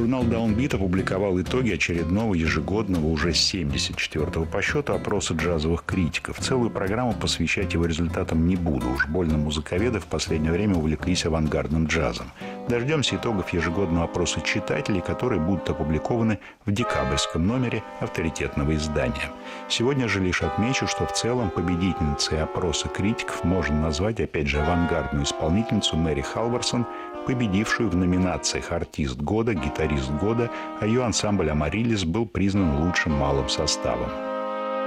Журнал Downbeat опубликовал итоги очередного ежегодного, уже 74-го по счету, опроса джазовых критиков. Целую программу посвящать его результатам не буду. Уж больно музыковеды в последнее время увлеклись авангардным джазом. Дождемся итогов ежегодного опроса читателей, которые будут опубликованы в декабрьском номере авторитетного издания. Сегодня же лишь отмечу, что в целом победительницей опроса критиков можно назвать, опять же, авангардную исполнительницу Мэри Халварсон, победившую в номинациях «Артист года», «Гитарист года», а ее ансамбль «Амарилис» был признан лучшим малым составом.